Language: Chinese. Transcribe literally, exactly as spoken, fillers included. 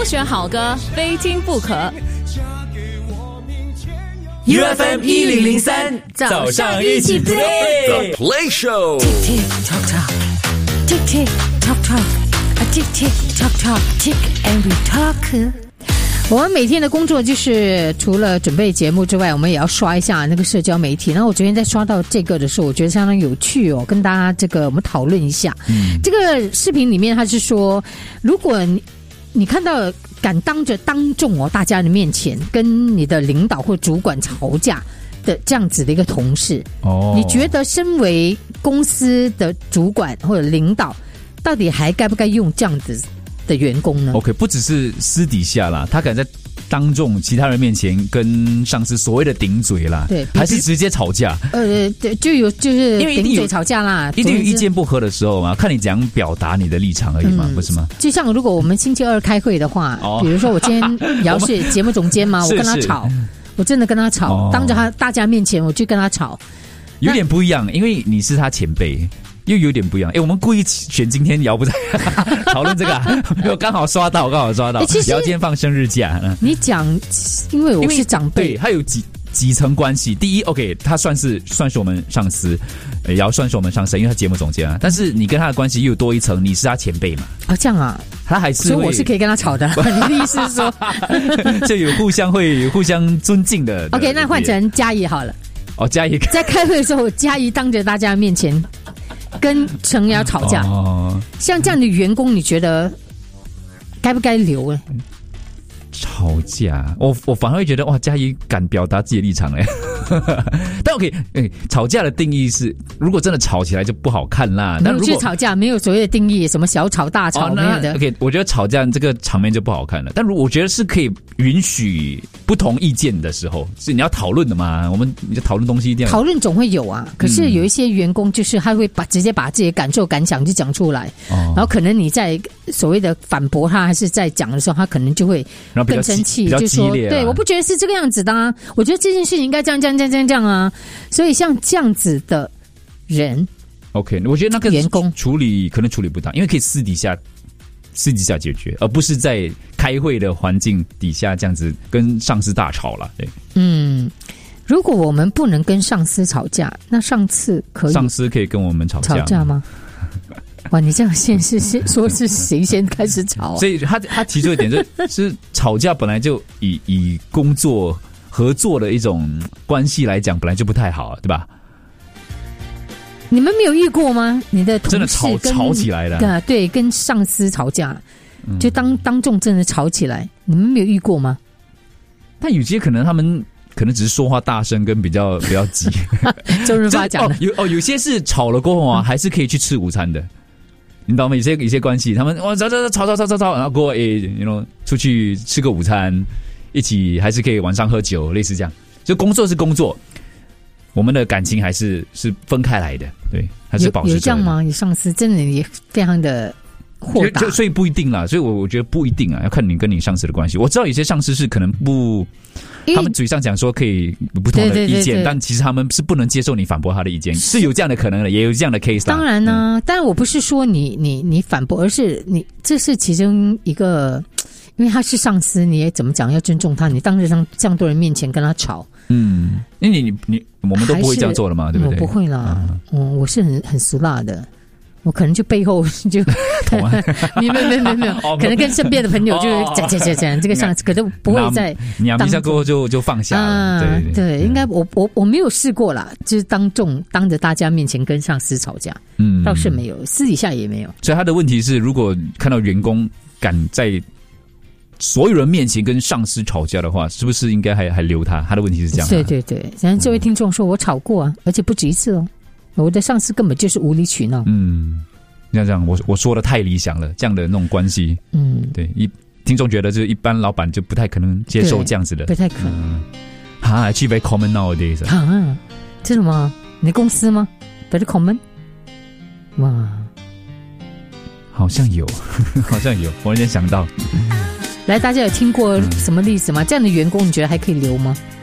选好歌，非听不可。 U F M 一零零三，早上一起 play The Play Show。 Tick tick tock tock, tick tick tock tock, a tick tick tock tock, tick and we talk。我们每天的工作就是除了准备节目之外，我们也要刷一下那个社交媒体。然后我昨天在刷到这个的时候，我觉得相当有趣哦，跟大家这个我们讨论一下。嗯，这个视频里面他是说，如果你你看到敢当着当众哦大家的面前跟你的领导或主管吵架的这样子的一个同事，哦，你觉得身为公司的主管或者领导，到底还该不该用这样子的员工呢 ？OK， 不只是私底下啦，他敢在当众其他人面前跟上司所谓的顶嘴啦，对，还是直接吵架？ 呃，就有就是顶嘴吵架啦， 一定有意见不合的时候嘛，看你怎样表达你的立场而已嘛，嗯，不是吗？ 就像如果我们星期二开会的话，哦，比如说我今天姚是节目总监嘛，我跟他吵，我真的跟他吵，哦，当着他大家面前我就跟他吵， 有点不一样，因为你是他前辈。又有点不一样，哎，我们故意选今天姚不在讨论这个，啊，没有刚好刷到，刚好刷到。姚今天放生日假， 你讲，因为我是长辈， 对，他有几几层关系。第一 ，OK， 他算是算是我们上司，姚算是我们上司，因为他节目总监啊。但是你跟他的关系又多一层，你是他前辈嘛？ 哦，这样啊， 他还是， 所以我是可以跟他吵的。你的意思是说， 就有互相会互相尊敬的。 OK， 那换成嘉怡好了。 哦，嘉怡在开会的时候，嘉怡当着大家面前跟程瑶吵架，哦，像这样的员工，你觉得该不该留呢？ 吵架，我我反而会觉得哇，嘉怡敢表达自己的立场哎。但 OK， 欸，吵架的定义是，如果真的吵起来就不好看啦。 没有去吵架，没有所谓的定义，什么小吵大吵，哦，没有的。 OK， 我觉得吵架这个场面就不好看了。但如果我觉得是可以允许不同意见的时候，是你要讨论的嘛？我们你就讨论东西一定要讨论，总会有啊。可是有一些员工就是他会把直接把自己的感受感想就讲出来，哦，然后可能你在所谓的反驳他还是在讲的时候，他可能就会更生气，就说对，我不觉得是这个样子的啊，我觉得这件事情应该这样这样这样这样这样啊。所以像这样子的人 ，OK， 我觉得那个员工处理可能处理不当，因为可以私底下私底下解决，而不是在开会的环境底下这样子跟上司大吵了。对， 嗯，如果我们不能跟上司吵架，那上次可以上司可以跟我们吵架吵架吗？哇，你这样先是先说是谁先开始吵，啊？ 所以他他提出一点就是，是吵架本来就以以工作合作的一种关系来讲，本来就不太好，对吧？ 你们没有遇过吗？你的同事真的吵吵起来了， 啊，对，跟上司吵架，就当当众真的吵起来，你们没有遇过吗？ 但有些可能他们可能只是说话大声跟比较比较急， 周润发讲的， 哦，有哦，有些是吵了过后啊，嗯，还是可以去吃午餐的。你知道吗？有些有些关系，他们哇吵吵吵吵吵吵吵，然后过诶，你 you know 出去吃个午餐，一起还是可以晚上喝酒，类似这样。就工作是工作，我们的感情还是是分开来的，对，还是保持着的。有这样吗？你上司真的也非常的豁达， 所以不一定啦。所以我我觉得不一定啊，要看你跟你上司的关系。我知道有些上司是可能不。他们嘴上讲说可以不同的意见，对对对对，但其实他们是不能接受你反驳他的意见，是有这样的可能的，也有这样的 case。 当然呢，啊，嗯，但我不是说你你你反驳，而是你这是其中一个，因为他是上司，你也怎么讲要尊重他，你当着这样这样多人面前跟他吵， 嗯，因为你你你我们都不会这样做了嘛，对不对？ 我不会啦，嗯，我是很很俗辣的。我可能就背后就，没有没有没有没有，可能跟身边的朋友就是讲讲讲讲这个上司，可能不会在你一下过后就就放下了，啊，对 对, 对，应该我我我没有试过啦，就是当众当着大家面前跟上司吵架，嗯，倒是没有，私底下也没有。 所以他的问题是，如果看到员工敢在所有人面前跟上司吵架的话，是不是应该还还留他？他的问题是这样，啊。 对对对，然后这位听众说我吵过啊，而且不止一次哦。我的上司根本就是无理取闹。嗯， 这样这样，我我说的太理想了，这样的那种关系，嗯，对，一听众觉得就是一般老板就不太可能接受这样子的， 不太可能。 啊 ，actually very common nowadays。 啊，真的吗？你的公司吗 ？Very common。哇， 好像有，好像有，我有点想到。 来，大家有听过什么例子吗？这样的员工你觉得还可以留吗？